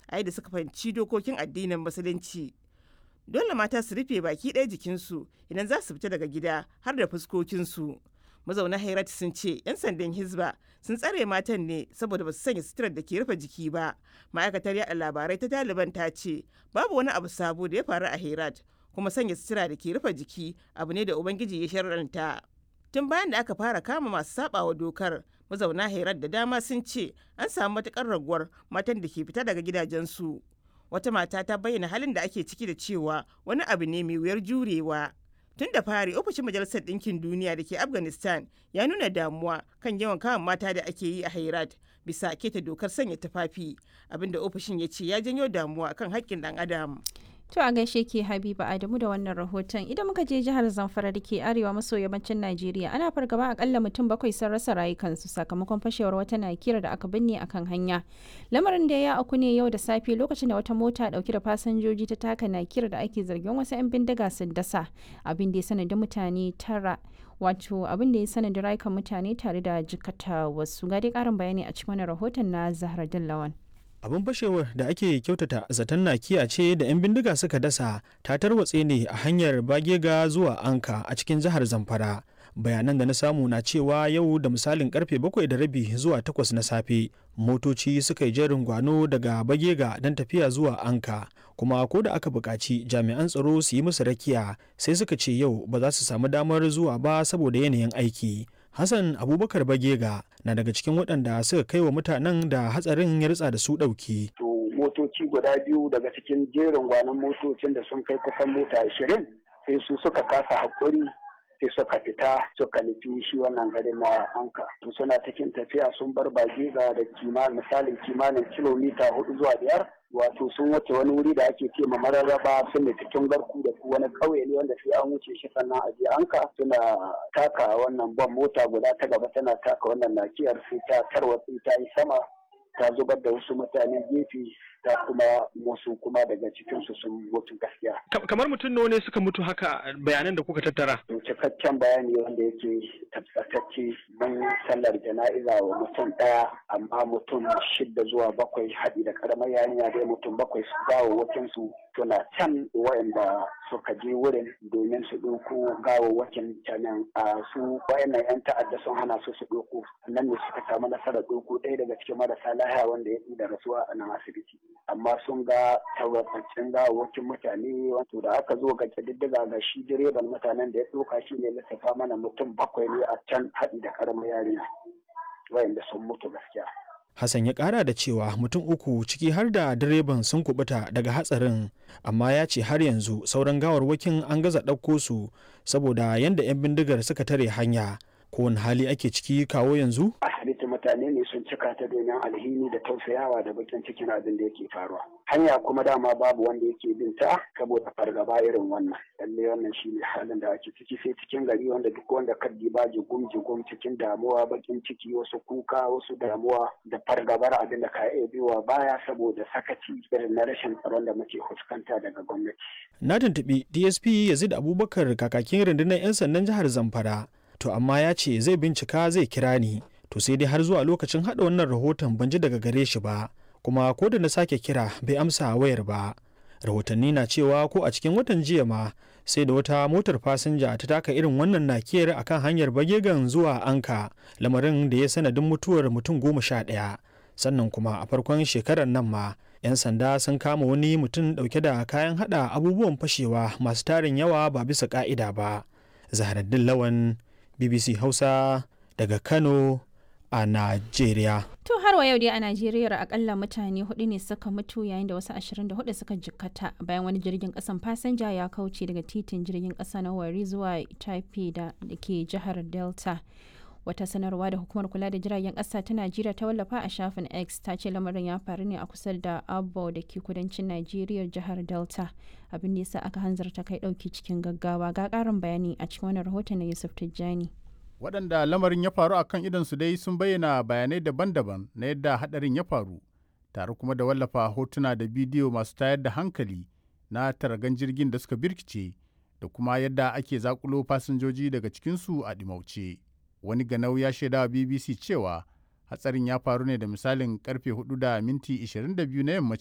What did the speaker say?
a yadda suka fahimci dokokin addinin musulunci. Dole mata su rufe baki ɗaya jikinsu idan za su fita daga gida har da fuskokinsu. Mazauna Herat sun ce 'yan sandan Hizba sun tsare matan ne saboda ba su sanya suturar da ke rufe jiki ba. Ma'aikatar yaɗa labarai ta Taliban ta ce babu wani abu sabo da ya faru a Herat, kuma sanya sutura da ke rufe jiki abu ne da Ubangiji ya shar'anta. Tun bayan da aka fara kama masu sabawa dokar, mazauna Herat da dama sun ce an samu matukar raguwar matan da ke fita daga gidajensu. Wata mata ta bayyana halin da ake ciki da cewa wani abu ne mai wuyar jurewa. Tun da fari, ofishin Majalisar Ɗinkin Duniya da ke Afghanistan ya nuna damuwa kan yawan kama mata da ake yi a Herat bisa keta dokar sanya tufafi, abinda ofishin ya ce ya janyo damuwa kan haƙƙin ɗan adam. To a gaishe ke Habiba Adamu da wannan rahoton. Idan muka je jihar Zamfara da ke arewa maso yammacin Najeriya, ana fargaba akalla mutum 7 sun rasa rayukansu sakamakon fashewar wata nakira da aka binne akan hanya. Lamarin da ya auku ne yau da safe lokacin da wata mota dauke da fasinjoji ta taka nakira da ake zargin wasu 'yan bindiga sun dasa, abin da ya sanadin mutane tara. Wato abin da ya sanadin rayukan mutane tare da jikata wasu. Ga dai karin bayani a cikin wannan rahoton na Zahra Dillawan. Abin fashewar da ake kyautata zaton nakiya ce da 'yan bindiga suka dasa ta tarwatse ne a hanyar Bagega zuwa Anka a cikin jihar Zamfara. Bayanan da na samu na cewa yau da misalin karfe 7:30 zuwa 8 na safe motoci suka yi jerin gwano daga Bagega don tafiya zuwa Anka, kuma ko da aka buƙaci jami'an tsaro su yi musu rakiya sai suka ce yau ba za su samu damar zuwa ba saboda yanayin aiki. Hassan Abubakar Bagega na daga cikin waɗanda suka kai wa mutanen da hatsarin ya ritsa da su ɗauki. Motoci guda biyu daga cikin jerin gwanon motocin da sun kai kusan mota 20 sai su suka kasa haƙuri sai suka fita suka nufi shi wannan garin na Anka. To suna cikin tafiya sun bar Bagega da kimanin kilomita 4 zuwa 5. Wato sun wuce wani wuri da ake ce ma Mararraba, sun da cikin garku da wani ƙauye ne wanda sai an wuce shi sannan a je Anka. Suna taka wannan ban mota guda ta gaba tana taka wannan nakiyar sai ta tarwatsi ta yi sama ta zubar da wasu mutane gefe ta kuma wasu kuma daga cikinsu sun mutu gaskiya. Kamar mutum nawa ne suka mutu haka bayanan da kuka tattara? Cikakken bayani wanda yake tabbatacce mun sallar jana'iza wa mutum ɗaya, amma mutum 6 zuwa 7 haɗi da karamar yarinya dai mutum 7 su gawawwakin su suna can wayanda suka je wurin domin su ɗauko gawawwakin canan su wayannan 'yan ta'adda sun hana su ɗauko, nan ne suka samu nasarar ɗauko ɗaya daga cikin marasa lahiya wanda ya da rasuwa a nan asibiti. Amma sun ga tabbataccen gawawwakin mutane, wato da aka zo ga kididdiga ga shi direban mutanen da ya ɗauka shi ne lissafa mana mutum 7 ne a can haɗi da karamar yarinya wayanda sun mutu gaskiya. Hassan ya kara da cewa mutum 3 ciki har da direban sun kubuta daga hatsarin, amma ya ce har yanzu sauran gawarwakin an gaza ɗauko su saboda yadda 'yan bindigar suka tare hanya. Kowane hali ake ciki kawo yanzu? Asibiti mutane ne sun cika ta domin alhini da tausayawa da bakin cikin abin da yake faruwa. Hanya kuma dama babu wanda yake bin ta saboda fargaba irin wannan. Lalle wannan shi ne halin da ake ciki, sai cikin gari wanda duk wanda kaddi ba jigum cikin damuwa, bakin ciki, wasu kuka, wasu damuwa da fargabar abin da ka iya biyowa baya saboda sakaci irin na rashin tsaron da muke fuskanta daga gwamnati. Na tuntuɓi DSP Yazid Abubakar kakakin rundunar 'yan sandan jihar Zamfara. To amma ya ce zai bincika zai kira ni, to sai dai har zuwa lokacin haɗa wannan rahoton ban ji daga gare shi ba, kuma ko da na sake kira bai amsa wayar ba. Rahotanni na cewa ko a cikin watan jiya ma sai da wata motar fasinja ta taka irin wannan nakiyar akan hanyar Bagegan zuwa Anka, lamarin da ya sanadin mutuwar mutum 11. Sannan kuma a farkon shekarar nan ma 'yan sanda sun kama wani mutum ɗauke da kayan haɗa abubuwan fashewa masu tarin yawa ba bisa ƙa'ida ba. Zahraddin Lawan, BBC Hausa daga Kano a Najeriya. To har wa yau dai a Najeriya akalla mutane 4 ne suka mutu yayin da wasu 24 suka jikkata bayan wani jirgin kasan fasinja ya kauce daga titin jirgin kasa na Warri zuwa Taipei da ke jihar Delta. Wata sanarwa da hukumar kula da jiragen kasa ta Najeriya ta wallafa a shafin X ta ce lamarin ya faru ne a kusa da Abo da ke kudancin Najeriya jihar Delta. Abin da yasa aka hanzarta kai dauki cikin gaggawa. Ga karin bayani a cikin wannan rahoton na Yusuf Tijjani. Waɗanda lamarin ya faru a kan idonsu dai sun bayyana bayanai daban-daban na yadda haɗarin ya faru, tare kuma da wallafa hotuna da bidiyo masu tayar da hankali na taragan jirgin da suka birkice da kuma yadda ake zakulo fasinjoji daga cikinsu a ɗimauce. Wani ganau ya shaidawa BBC cewa hatsarin ya faru ne da misalin karfe 4:22 na yammaci